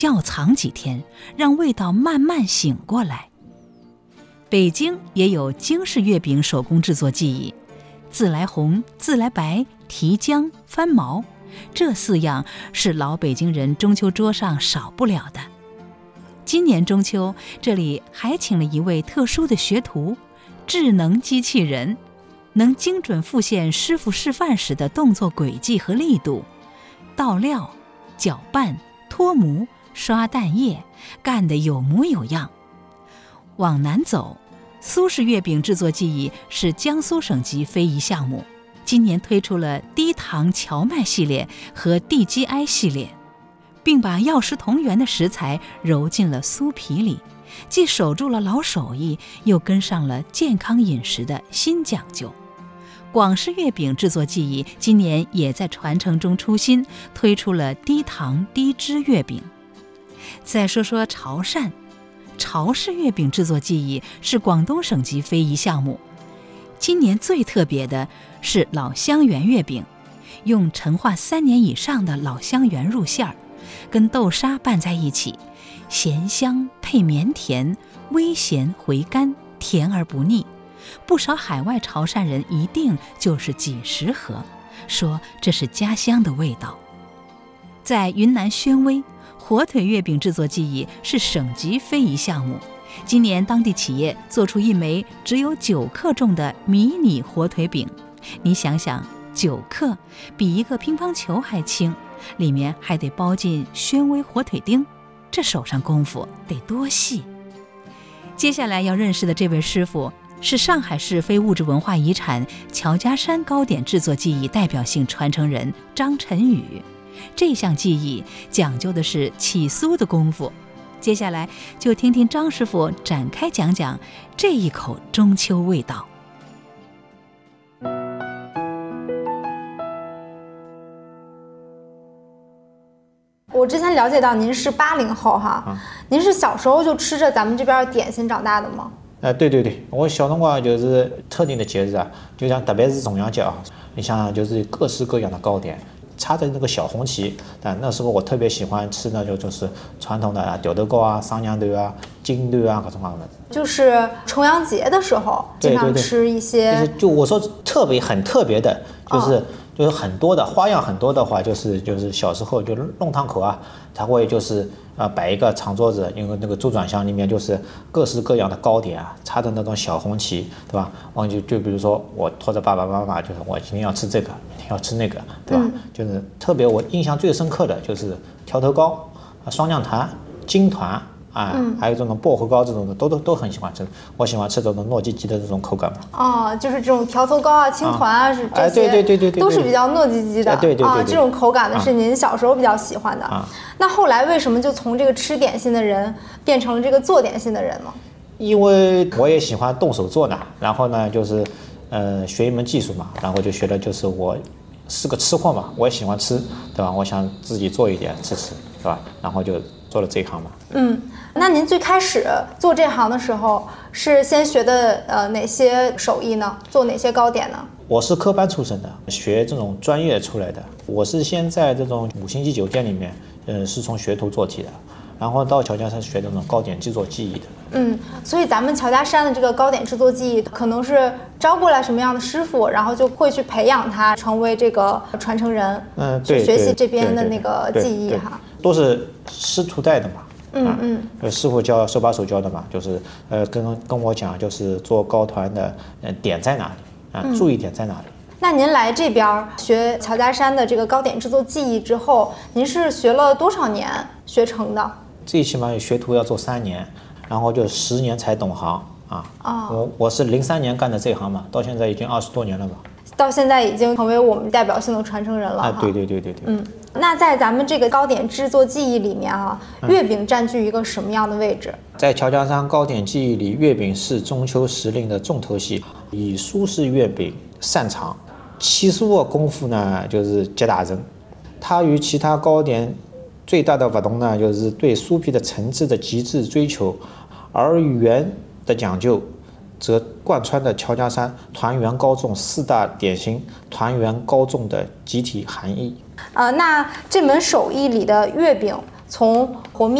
窖藏几天，让味道慢慢醒过来。北京也有京式月饼手工制作技艺，自来红、自来白、提浆、翻毛，这4样是老北京人中秋桌上少不了的。今年中秋，这里还请了一位特殊的学徒，智能机器人，能精准复现师傅示范时的动作轨迹和力度，倒料、搅拌、脱模、刷蛋液，干得有模有样。往南走，苏式月饼制作技艺是江苏省级非遗项目，今年推出了低糖荞麦系列和地基埃系列，并把药食同源的食材揉进了酥皮里，既守住了老手艺，又跟上了健康饮食的新讲究。广式月饼制作技艺今年也在传承中出新，推出了低糖低脂月饼。再说说潮汕，潮式月饼制作技艺是广东省级非遗项目，今年最特别的是老香圆月饼，用陈化3年以上的老香圆入馅儿，跟豆沙拌在一起，咸香配绵甜，微咸回甘，甜而不腻。不少海外潮汕人一定就是几10盒，说这是家乡的味道。在云南宣威，火腿月饼制作技艺是省级非遗项目，今年当地企业做出一枚只有9克重的迷你火腿饼。你想想，9克比一个乒乓球还轻，里面还得包进宣威火腿丁，这手上功夫得多细。接下来要认识的这位师傅是上海市非物质文化遗产乔家山糕点制作技艺代表性传承人张晨宇。这项技艺讲究的是起酥的功夫，接下来就听听张师傅展开讲讲这一口中秋味道。 我之前了解到您是80后哈，您是小时候就吃着咱们这边的点心长大的吗？ 对对对，我小辰光就是特定的节日啊，就像特别是重阳节啊，你想就是各式各样的糕点，插着那个小红旗。但那时候我特别喜欢吃呢，就是传统的吊头糕啊、双娘豆啊、金豆啊，各种各样的。 就是重阳节的时候经常吃一些。 就我说很特别的，就是很多的花样很多的话，就是小时候就是弄堂口啊，他会就是摆一个长桌子，因为那个猪转箱里面就是各式各样的糕点啊，插着那种小红旗，对吧？就比如说我拖着爸爸妈妈，就是我今天要吃这个，明天要吃那个，对吧？就是特别我印象最深刻的就是条头糕、双酿团、金团。还有这种薄荷糕这种的都很喜欢吃，我喜欢吃这种糯叽叽的这种口感嘛。 就是这种条头糕啊、青团啊，是这些， 对， 都是比较糯叽叽的。 对， 这种口感的是您小时候比较喜欢的。那后来为什么就从这个吃点心的人变成了这个做点心的人呢？ 因为我也喜欢动手做呢，然后呢就是学一门技术嘛，然后就学的就是我是个吃货嘛，我也喜欢吃，对吧？我想自己做一点吃，对吧？然后就做了这一行嘛。 那您最开始做这行的时候是先学的哪些手艺呢？做哪些糕点呢？ 我是科班出身的，学这种专业出来的。我是先在这种5星级酒店里面，是从学徒做起的，然后到乔家山学这种糕点制作技艺的。 所以咱们乔家山的这个糕点制作技艺，可能是招过来什么样的师傅，然后就会去培养他成为这个传承人，去学习这边的那个技艺哈。 都是师徒带的嘛。师傅教手把手教的嘛，就是跟我讲，就是做糕团的点在哪里注意点在哪里。 那您来这边学乔家山的这个糕点制作技艺之后，您是学了多少年学成的？ 最起码学徒要做3年，然后就10年才懂行我是03年干的这行嘛，到现在已经20多年了吧。 到现在已经成为我们代表性的传承人了对。 那在咱们这个糕点制作技艺里面月饼占据一个什么样的位置？ 在乔家山糕点技艺里，月饼是中秋时令的重头戏，以苏式月饼擅长。起酥的功夫呢，就是集大成。它与其他糕点最大的不同呢，就是对酥皮的层次的极致追求，而圆的讲究则贯穿的乔家山团圆糕粽4大点心团圆糕粽的集体含义。 那这门手艺里的月饼从和面